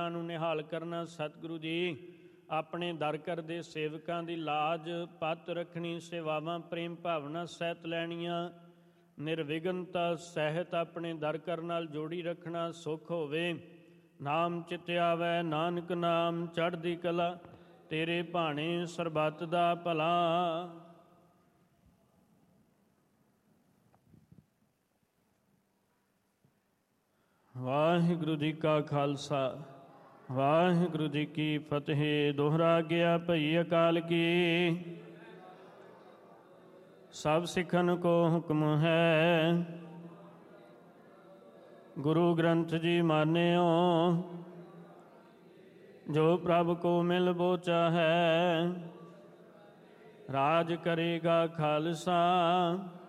ਗੁਰਾਂ ਨੂੰ ਨਿਹਾਲ ਕਰਨਾ। ਸਤਿਗੁਰੂ ਜੀ ਆਪਣੇ ਦਰ ਘਰ ਦੇ ਸੇਵਕਾਂ ਦੀ ਲਾਜ ਪੱਤ ਰੱਖਣੀ, ਸੇਵਾਵਾਂ ਪ੍ਰੇਮ ਭਾਵਨਾ ਸਹਿਤ ਲੈਣੀਆਂ, ਨਿਰਵਿਘਨਤਾ ਸਹਿਤ ਆਪਣੇ ਦਰ ਘਰ ਨਾਲ ਜੋੜੀ ਰੱਖਣਾ। ਸੁਖ ਹੋਵੇ ਨਾਮ ਚਿਤ ਆਵੈ, ਨਾਨਕ ਨਾਮ ਚੜ੍ਹਦੀ ਕਲਾ, ਤੇਰੇ ਭਾਣੇ ਸਰਬੱਤ ਦਾ ਭਲਾ। ਵਾਹਿਗੁਰੂ ਜੀ ਕਾ ਖਾਲਸਾ, ਵਾਹਿਗੁਰੂ ਜੀ ਕੀ ਫਤਿਹ। ਦੋਹਰਾ ਗਿਆ ਭਈ ਅਕਾਲ ਕੀ, ਸਭ ਸਿੱਖਨ ਕੋ ਹੁਕਮ ਹੈ। ਗੁਰੂ ਗ੍ਰੰਥ ਜੀ ਮਾਨਿਓ, ਜੋ ਪ੍ਰਭ ਕੋ ਮਿਲ ਬੋਚਾ ਹੈ। ਰਾਜ ਕਰੇਗਾ ਖਾਲਸਾ,